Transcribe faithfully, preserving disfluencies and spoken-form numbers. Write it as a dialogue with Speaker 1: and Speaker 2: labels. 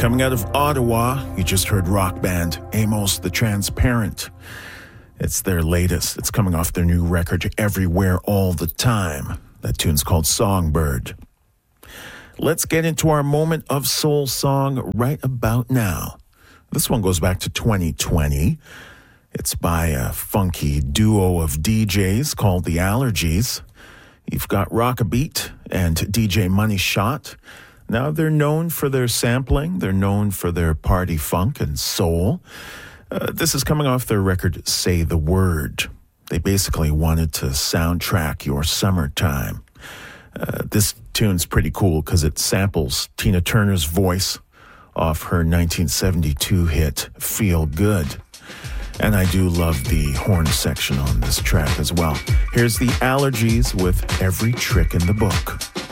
Speaker 1: Coming out of Ottawa, you just heard rock band Amos the Transparent. It's their latest. It's coming off their new record, Everywhere All the Time. That tune's called Songbird. Let's get into our moment of soul song right about now. This one goes back to twenty twenty. It's by a funky duo of D Js called The Allergies. You've got Rockabeat and D J Money Shot. Now, they're known for their sampling. They're known for their party funk and soul. Uh, this is coming off their record, Say the Word. They basically wanted to soundtrack your summertime. Uh, this tune's pretty cool because it samples Tina Turner's voice off her nineteen seventy-two hit, Feel Good. And I do love the horn section on this track as well. Here's The Allergies with Every Trick in the Book.